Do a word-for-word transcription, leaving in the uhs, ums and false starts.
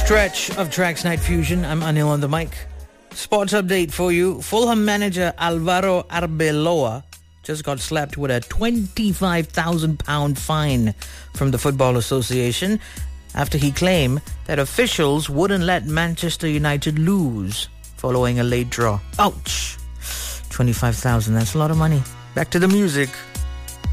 Stretch of Tracks Night Fusion. I'm Anil on the mic. Sports update for you. Fulham manager Alvaro Arbeloa just got slapped with a twenty-five thousand pounds fine from the Football Association after he claimed that officials wouldn't let Manchester United lose following a late draw. Ouch. twenty-five thousand, that's a lot of money. Back to the music.